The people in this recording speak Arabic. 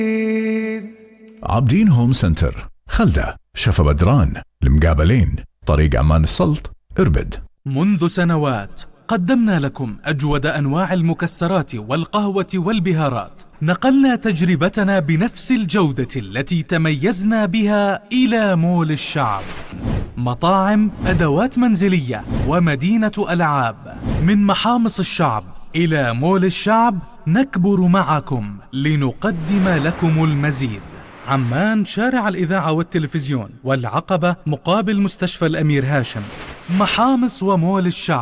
عابدين هوم سنتر، خلدة، شفا بدران، المقابلين، طريق عمان السلط، اربد. منذ سنوات قدمنا لكم أجود أنواع المكسرات والقهوة والبهارات. نقلنا تجربتنا بنفس الجودة التي تميزنا بها إلى مول الشعب. مطاعم، أدوات منزلية ومدينة ألعاب. من محامص الشعب إلى مول الشعب نكبر معكم لنقدم لكم المزيد. عمان، شارع الإذاعة والتلفزيون، والعقبة مقابل مستشفى الأمير هاشم. محامص ومول الشعب.